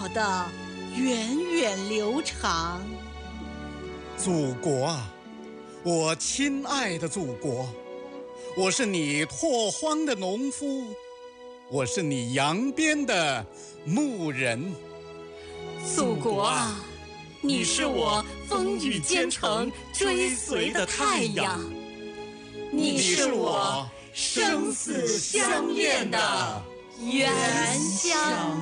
的源远流长。 祖国啊，我亲爱的祖国，我是你拓荒的农夫，我是你扬鞭的牧人。 祖国啊，你是我风雨兼程追随的太阳，你是我生死相恋的原乡。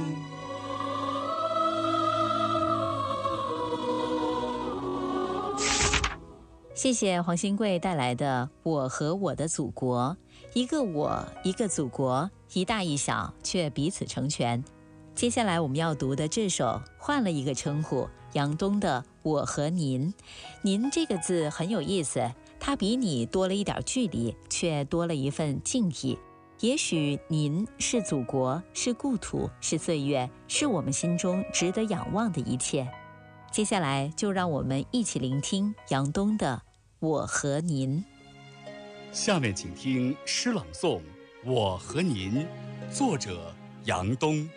谢谢黄新贵带来的《我和我的祖国》，一个我，一个祖国，一大一小，却彼此成全。接下来我们要读的这首换了一个称呼，杨东的《我和您》。您这个字很有意思，它比你多了一点距离，却多了一份敬意。也许您是祖国，是故土，是岁月，是我们心中值得仰望的一切。接下来就让我们一起聆听杨东的我和您。 下面请听诗朗诵《我和您》，作者杨东。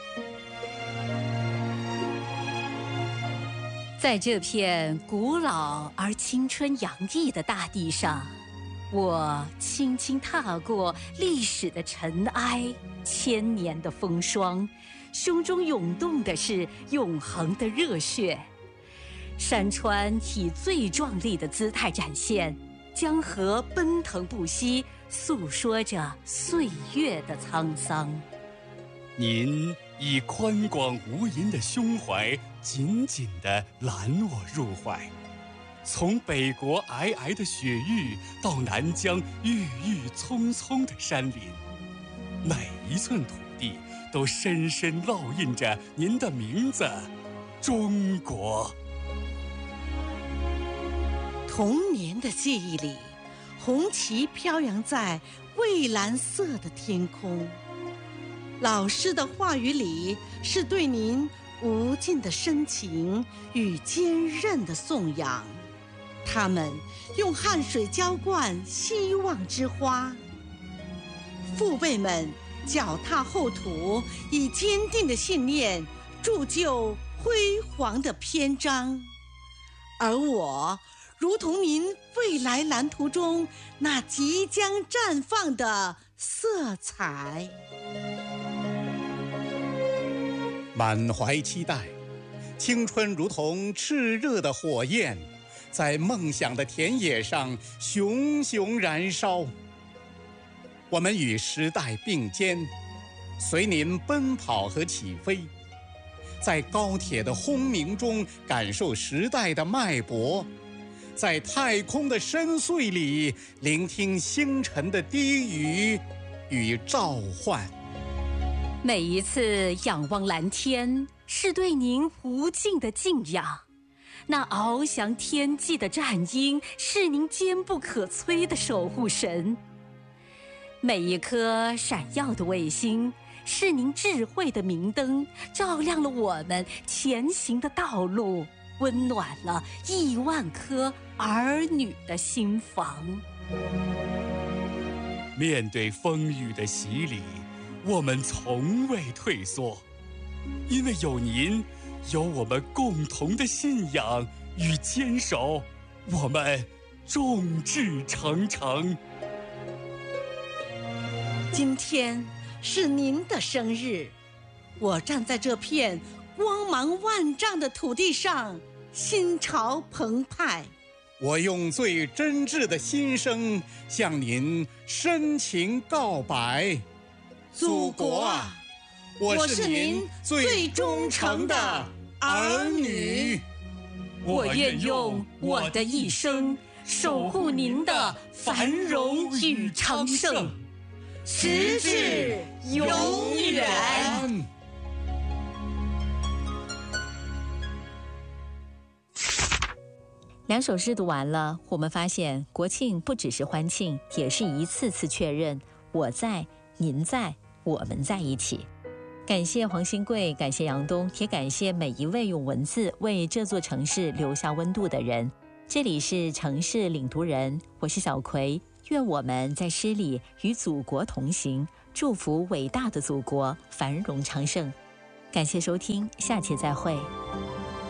在这片古老而青春洋溢的大地上，我轻轻踏过历史的尘埃，千年的风霜，胸中涌动的是永恒的热血。山川以最壮丽的姿态展现，江河奔腾不息，诉说着岁月的沧桑。 您以宽广无垠的胸怀紧紧地揽我入怀，从北国皑皑的雪域到南疆郁郁葱葱的山林，每一寸土地都深深烙印着您的名字——中国。 童年的记忆里，红旗飘扬在蔚蓝色的天空。老师的话语里是对您无尽的深情与坚韧的颂扬。他们用汗水浇灌希望之花，父辈们脚踏厚土，以坚定的信念铸就辉煌的篇章。而我如同您未来蓝图中那即将绽放的色彩。 满怀期待，青春如同炽热的火焰，在梦想的田野上熊熊燃烧。我们与时代并肩，随您奔跑和起飞，在高铁的轰鸣中感受时代的脉搏，在太空的深邃里聆听星辰的低语与召唤。 每一次仰望蓝天，是对您无尽的敬仰。那翱翔天际的战鹰，是您坚不可摧的守护神。每一颗闪耀的卫星，是您智慧的明灯，照亮了我们前行的道路，温暖了10000颗儿女的心房。 面对风雨的洗礼，我们从未退缩，因为有您，有我们共同的信仰与坚守，我们众志成城。 今天是您的生日，我站在这片光芒万丈的土地上，心潮澎湃。 我用最真挚的心声向您深情告白。祖国啊，我是您最忠诚的儿女。 我愿用我的一生守护您的繁荣与昌盛，直至永远。 2首诗读完了，我们发现国庆不只是欢庆，也是一次次确认我在，您在，我们在一起。感谢黄新贵，感谢杨东，也感谢每一位用文字为这座城市留下温度的人。这里是城市领读人，我是小葵，愿我们在诗里与祖国同行，祝福伟大的祖国繁荣昌盛。 感谢收听，下期再会。